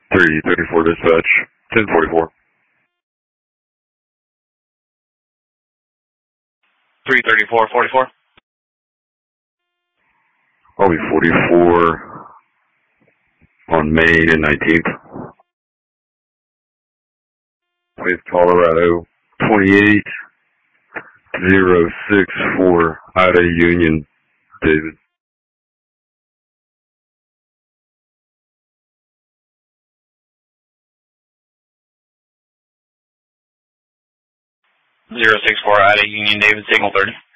334 dispatch, 1044. 334-44. I'll be 44 on Main and 19th. With Colorado, 28064, Ida Union, David. 064 Ida Union, David, signal 30.